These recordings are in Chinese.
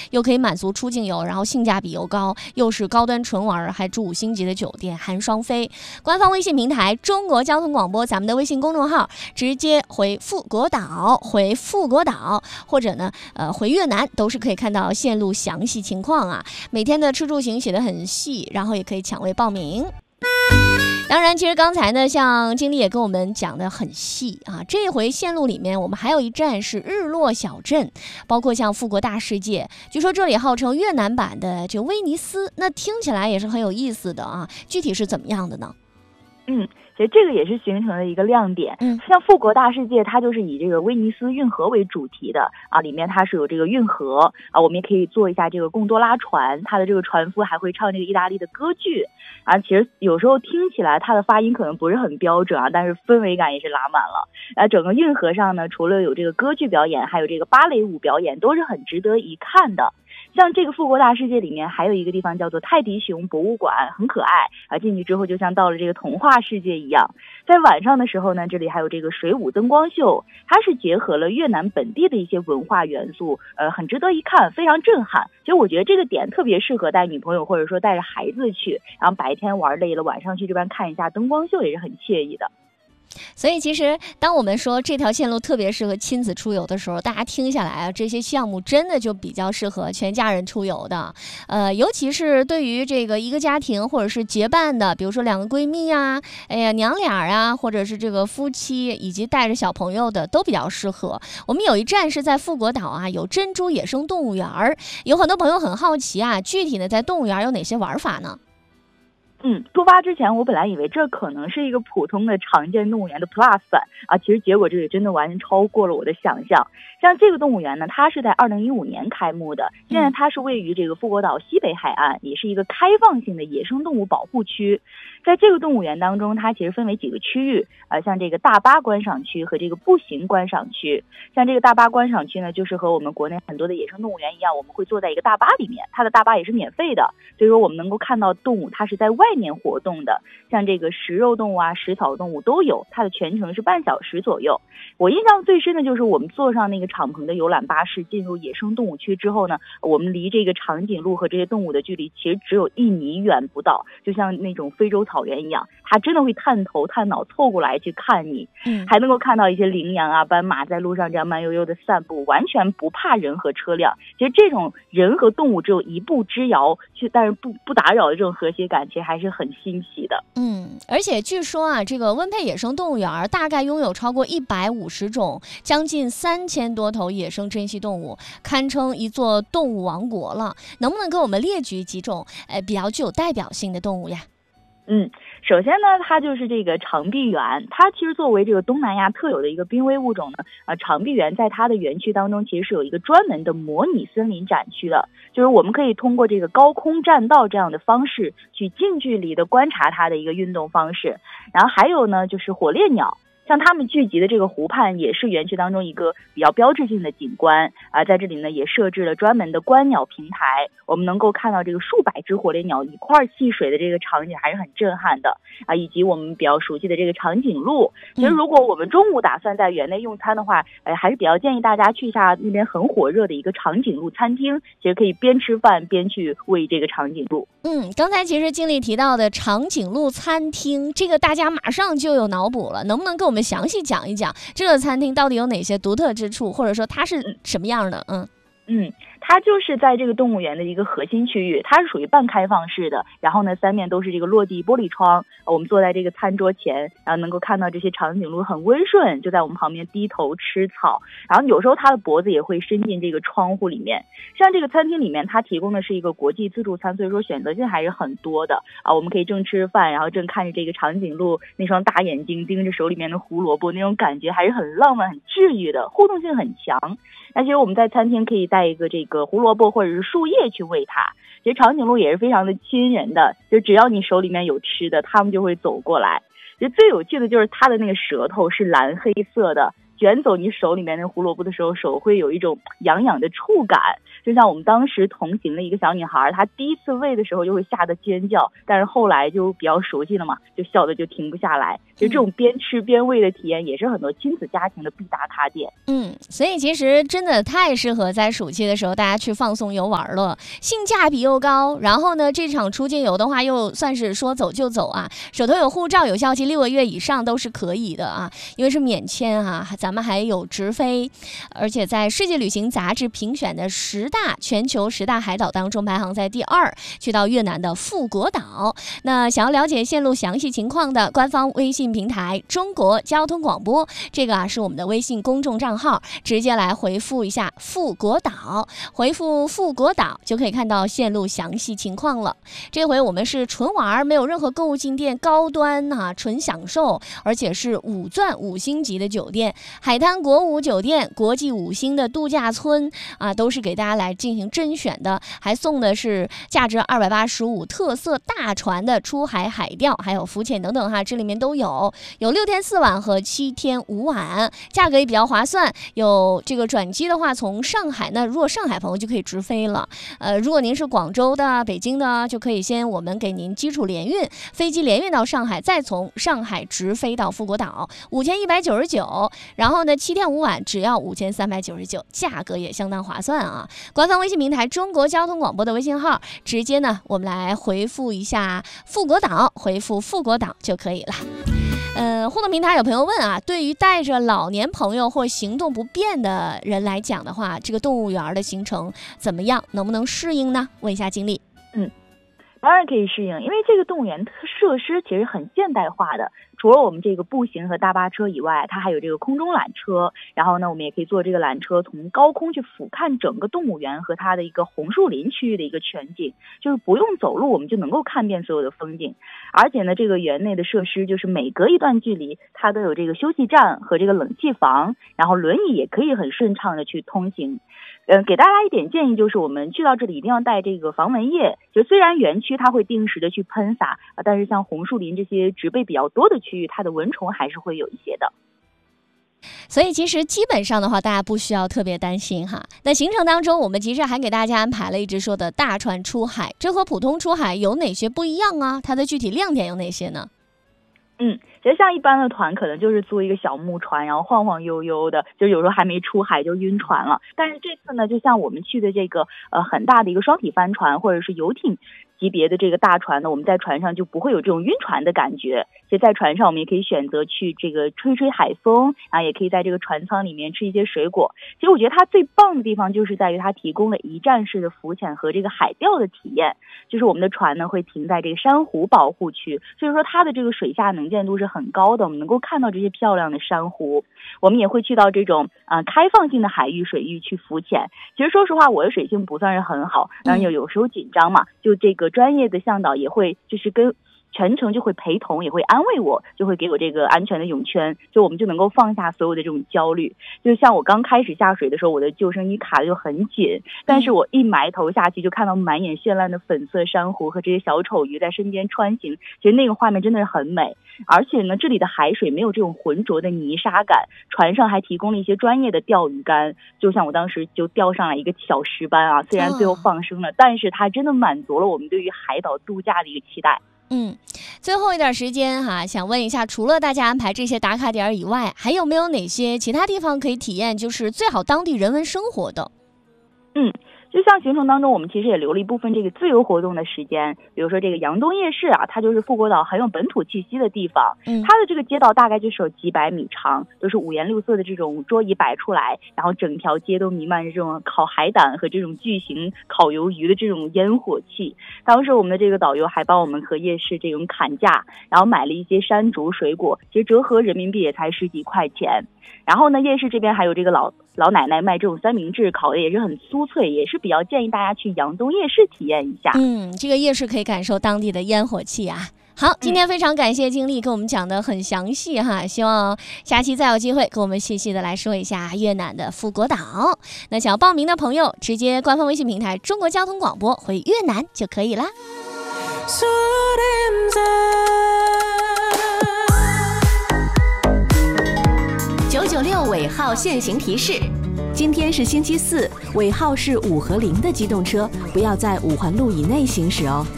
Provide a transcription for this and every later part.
又可以满足出境游，然后性价比又高，又是高端纯玩，还住5星级的酒店，含双飞。官方微信平台中国交通广播，咱们的微信公众号，直接回富国岛，或者呢回越南，都是可以看到线路详细情况啊。每天的吃住行写得很细，然后也可以抢位报名。当然，其实刚才呢，像经理也跟我们讲的很细啊。这一回线路里面，我们还有一站是日落小镇，包括像富国大世界，据说这里号称越南版的这威尼斯，那听起来也是很有意思的啊。具体是怎么样的呢？ 其实这个也是形成了一个亮点。像富国大世界，它就是以这个威尼斯运河为主题的啊，里面它是有这个运河啊，我们也可以坐一下这个贡多拉船，它的这个船夫还会唱这个意大利的歌剧啊。其实有时候听起来它的发音可能不是很标准啊，但是氛围感也是拉满了。整个运河上呢，除了有这个歌剧表演，还有这个芭蕾舞表演，都是很值得一看的。像这个富国大世界里面还有一个地方叫做泰迪熊博物馆，很可爱啊，进去之后就像到了这个童话世界一样。在晚上的时候呢，这里还有这个水舞灯光秀，它是结合了越南本地的一些文化元素，很值得一看，非常震撼。其实我觉得这个点特别适合带女朋友或者说带着孩子去，然后白天玩累了，晚上去这边看一下灯光秀也是很惬意的。 所以其实当我们说这条线路特别适合亲子出游的时候，大家听下来啊，这些项目真的就比较适合全家人出游的。尤其是对于这个一个家庭或者是结伴的，比如说2个闺蜜啊，娘俩啊，或者是这个夫妻以及带着小朋友的都比较适合。我们有一站是在富国岛啊，有珍珠野生动物园，有很多朋友很好奇啊，具体的在动物园有哪些玩法呢？ 出发之前我本来以为这可能是一个普通的常见动物园的 Plus 版啊，其实结果这个真的完全超过了我的想象。像这个动物园呢，它是在2015年开幕的，现在它是位于这个富国岛西北海岸，也是一个开放性的野生动物保护区。在这个动物园当中，它其实分为几个区域像这个大巴观赏区和这个步行观赏区。像这个大巴观赏区呢，就是和我们国内很多的野生动物园一样，我们会坐在一个大巴里面，它的大巴也是免费的，所以说我们能够看到动物它是在外面活动的，像这个食肉动物啊、食草动物都有，它的全程是半小时左右。我印象最深的就是我们坐上那个敞篷的游览巴士进入野生动物区之后呢，我们离这个长颈鹿和这些动物的距离其实只有1米远不到，就像那种非洲草原一样，它真的会探头探脑凑过来去看你。还能够看到一些羚羊啊、斑马在路上这样慢悠悠的散步，完全不怕人和车辆。其实这种人和动物只有一步之遥，但是不打扰的这种和谐感，其实还是很新奇的。 而且据说啊，这个温佩野生动物园大概拥有超过150种，将近3000多头野生珍稀动物，堪称一座动物王国了。能不能给我们列举几种比较具有代表性的动物呀？ 首先呢，它就是这个长臂猿，它其实作为这个东南亚特有的一个濒危物种呢，长臂猿在它的园区当中其实是有一个专门的模拟森林展区的，就是我们可以通过这个高空栈道这样的方式去近距离的观察它的一个运动方式。然后还有呢，就是火烈鸟。像它们聚集的这个湖畔也是园区当中一个比较标志性的景观在这里呢也设置了专门的观鸟平台，我们能够看到这个数百只火烈鸟一块戏水的这个场景还是很震撼的以及我们比较熟悉的这个长颈鹿。其实如果我们中午打算在园内用餐的话，还是比较建议大家去一下那边很火热的一个长颈鹿餐厅，其实可以边吃饭边去喂这个长颈鹿。 刚才其实经理提到的长颈鹿餐厅，这个大家马上就有脑补了，能不能跟我们详细讲一讲这个餐厅到底有哪些独特之处，或者说它是什么样的？ 它就是在这个动物园的一个核心区域，它是属于半开放式的，然后呢3面都是这个落地玻璃窗，我们坐在这个餐桌前，然后能够看到这些长颈鹿很温顺，就在我们旁边低头吃草，然后有时候它的脖子也会伸进这个窗户里面。像这个餐厅里面它提供的是一个国际自助餐，所以说选择性还是很多的我们可以正吃饭，然后正看着这个长颈鹿那双大眼睛盯着手里面的胡萝卜，那种感觉还是很浪漫很治愈的，互动性很强。那其实我们在餐厅可以带一个这个胡萝卜或者是树叶去喂它，其实长颈鹿也是非常的亲人的，就只要你手里面有吃的，它们就会走过来。其实最有趣的就是它的那个舌头是蓝黑色的，卷走你手里面的胡萝卜的时候，手会有一种痒痒的触感， 就像我们当时同行的一个小女孩，她第一次喂的时候就会吓得尖叫，但是后来就比较熟悉了嘛，就笑得就停不下来。就这种边吃边喂的体验，也是很多亲子家庭的必打卡点。 所以其实真的太适合在暑期的时候大家去放松游玩了，性价比又高。然后呢，这场出境游的话，又算是说走就走啊，手头有护照，有效期6个月以上都是可以的啊，因为是免签啊，咱们还有直飞，而且在世界旅行杂志评选的全球10大海岛当中排行在第2，去到越南的富国岛。那想要了解线路详细情况的，官方微信平台中国交通广播，这个是我们的微信公众账号，直接来回复一下富国岛，回复富国岛就可以看到线路详细情况了。这回我们是纯玩，没有任何购物进店，高端纯享受，而且是5钻5星级的酒店，海滩国5酒店，国际5星的度假村都是给大家来进行甄选的，还送的是价值285特色大船的出海海钓，还有浮潜等等这里面都有6天4晚和7天5晚，价格也比较划算。有这个转机的话，从上海呢，如果上海朋友就可以直飞了。如果您是广州的、北京的，就可以先我们给您基础联运，飞机联运到上海，再从上海直飞到富国岛，5199。然后呢，7天5晚只要5399，价格也相当划算啊。官方微信平台中国交通广播的微信号，直接呢我们来回复一下富国岛，回复富国岛就可以了。互动平台有朋友问对于带着老年朋友或行动不便的人来讲的话，这个动物园的行程怎么样？能不能适应呢？问一下经理。 当然可以适应，因为这个动物园设施其实很现代化的，除了我们这个步行和大巴车以外，它还有这个空中缆车，然后呢我们也可以坐这个缆车从高空去俯瞰整个动物园和它的一个红树林区域的一个全景，就是不用走路我们就能够看遍所有的风景。而且呢这个园内的设施就是每隔一段距离它都有这个休息站和这个冷气房，然后轮椅也可以很顺畅的去通行。给大家一点建议，就是我们去到这里一定要带这个防蚊液，就虽然园区它会定时的去喷洒但是像红树林这些植被比较多的区域，它的蚊虫还是会有一些的。 所以其实基本上的话，大家不需要特别担心那行程当中，我们其实还给大家安排了一直说的大船出海，这和普通出海有哪些不一样啊？它的具体亮点有哪些呢？ 其实像一般的团可能就是租一个小木船，然后晃晃悠悠的，就有时候还没出海就晕船了。但是这次呢，就像我们去的这个很大的一个双体帆船或者是游艇级别的这个大船呢，我们在船上就不会有这种晕船的感觉。其实在船上我们也可以选择去这个吹吹海风也可以在这个船舱里面吃一些水果。其实我觉得它最棒的地方就是在于它提供了一站式的浮潜和这个海钓的体验。就是我们的船呢会停在这个珊瑚保护区，所以说它的这个水下能见度是很高的，我们能够看到这些漂亮的珊瑚。我们也会去到这种开放性的海域水域去浮潜。其实说实话我的水性不算是很好，然后有时候紧张嘛，就这个专业的向导也会就是跟全程就会陪同，也会安慰我，就会给我这个安全的泳圈，就我们就能够放下所有的这种焦虑。就像我刚开始下水的时候，我的救生衣卡的就很紧，但是我一埋头下去就看到满眼绚烂的粉色珊瑚和这些小丑鱼在身边穿行，其实那个画面真的是很美。而且呢这里的海水没有这种浑浊的泥沙感，船上还提供了一些专业的钓鱼竿，就像我当时就钓上来一个小石斑虽然最后放生了，但是它真的满足了我们对于海岛度假的一个期待。 最后一点时间想问一下，除了大家安排这些打卡点以外，还有没有哪些其他地方可以体验就是最好当地人文生活的？ 就像行程当中我们其实也留了一部分这个自由活动的时间，比如说这个扬东夜市它就是富国岛很有本土气息的地方。它的这个街道大概就是有几百米长，都是五颜六色的这种桌椅摆出来，然后整条街都弥漫着这种烤海胆和这种巨型烤鱿鱼的这种烟火气。当时我们的这个导游还帮我们和夜市这种砍价，然后买了一些山竹水果，其实折合人民币也才10几块钱。然后呢夜市这边还有这个老奶奶卖这种三明治，烤的也是很酥脆，也是比较建议大家去扬东夜市体验一下。 这个夜市可以感受当地的烟火气好，今天非常感谢经理跟我们讲的很详细希望下期再有机会跟我们细细的来说一下越南的富国岛。那想要报名的朋友，直接官方微信平台中国交通广播回越南就可以了。996尾号限行提示： 今天是星期四，尾号是5和0的机动车不要在5环路以内行驶哦。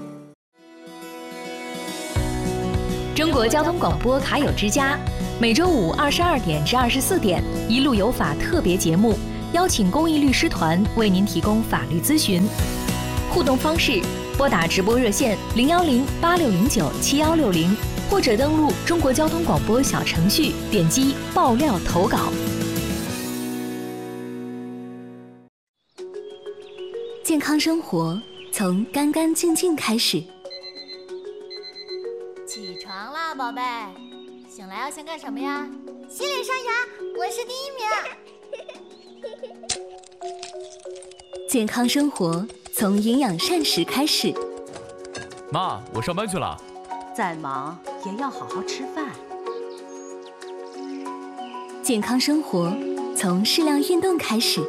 中国交通广播卡友之家，每周五22点至24点，一路有法特别节目，邀请公益律师团为您提供法律咨询。互动方式：拨打直播热线010-8609-7160，或者登录中国交通广播小程序，点击爆料投稿。 健康生活从干干净净开始。 起床啦，宝贝！醒来要先干什么呀？洗脸刷牙，我是第1名。 健康生活从营养膳食开始。 妈，我上班去了。 再忙也要好好吃饭。 健康生活从适量运动开始。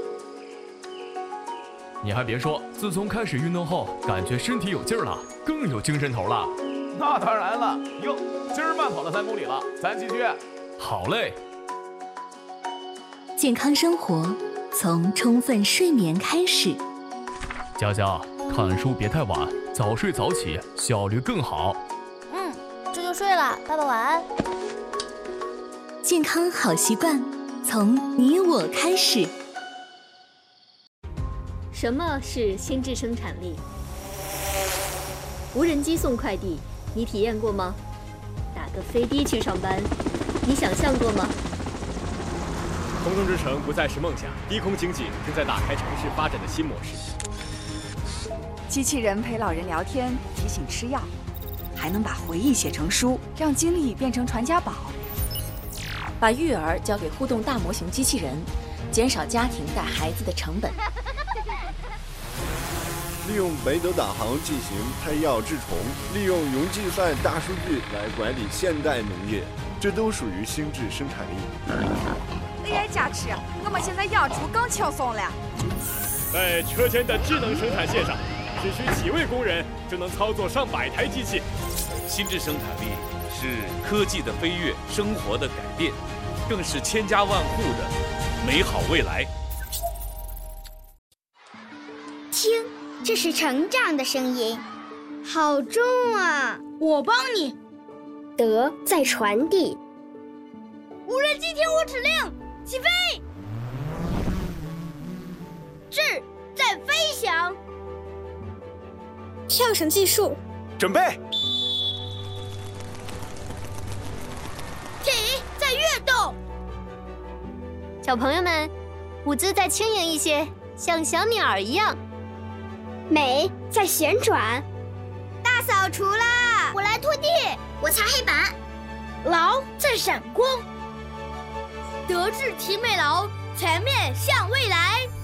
你还别说，自从开始运动后，感觉身体有劲儿了，更有精神头了。 那当然了，哟，今儿慢跑了3公里了，咱继续。 好嘞。 健康生活从充分睡眠开始。 佳佳，看书别太晚，早睡早起，效率更好。 这就睡了，爸爸晚安。 健康好习惯从你我开始。 什么是心智生产力？无人机送快递，你体验过吗？打个飞的去上班，你想象过吗？ 空中之城不再是梦想，低空经济正在打开城市发展的新模式。 机器人陪老人聊天，提醒吃药，还能把回忆写成书，让经历变成传家宝。 把育儿交给互动大模型机器人，减少家庭带孩子的成本。 利用北斗导航进行配药治虫，利用云计算大数据来管理现代农业，这都属于心智生产力。 AI 加持，我们现在养猪更轻松了。 在车间的智能生产线上，只需几位工人就能操作上百台机器。 心智生产力是科技的飞跃，生活的改变，更是千家万户的美好未来。 听，这是成长的声音，好重啊！ 我帮你。 德在传递。 无人机听我指令，起飞！智在飞翔。 跳绳技术， 准备。 体在跃动。 小朋友们，舞姿再轻盈一些，像小鸟一样。 美在旋转。 大扫除啦！ 我来拖地， 我擦黑板。 劳在闪光。 德智体美劳，全面向未来。